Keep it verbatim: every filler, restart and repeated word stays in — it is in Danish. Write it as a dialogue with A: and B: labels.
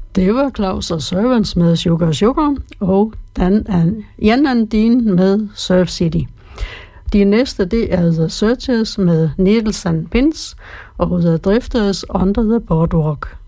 A: Det var Claus og Servants med Sugar Sugar, og Dan and Jan and Dean med Surf City. De næste, det er The Searchers med Needles and Pins, og The Drifters Under the Boardwalk.